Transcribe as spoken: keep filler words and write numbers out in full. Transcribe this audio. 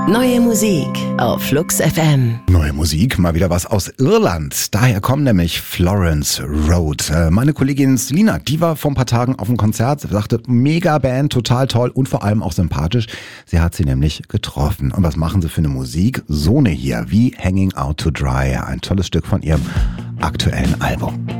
Neue Musik auf Flux F M. Neue Musik, mal wieder was aus Irland. Daher kommt nämlich Florence Road. Meine Kollegin Selina, die war vor ein paar Tagen auf dem Konzert, sagte, mega Band, total toll und vor allem auch sympathisch. Sie hat sie nämlich getroffen. Und was machen sie für eine Musik? So eine hier, wie Hanging Out to Dry, ein tolles Stück von ihrem aktuellen Album.